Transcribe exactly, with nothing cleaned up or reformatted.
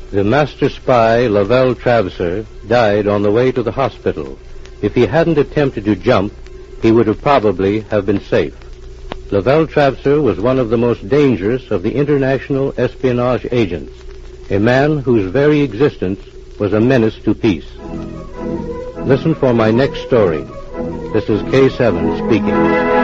The master spy, Lavelle Travisser, died on the way to the hospital. If he hadn't attempted to jump, he would have probably have been safe. Lavelle Travisser was one of the most dangerous of the international espionage agents, a man whose very existence was a menace to peace. Listen for my next story. This is K seven speaking.